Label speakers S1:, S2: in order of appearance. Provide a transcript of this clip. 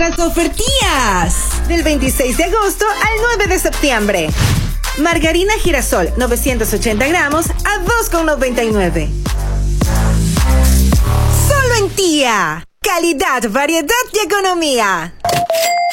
S1: las ofertías.
S2: Del 26 de agosto al 9 de septiembre. Margarina girasol 980 gramos a 2,99. Solo en Tía. Calidad, variedad y economía.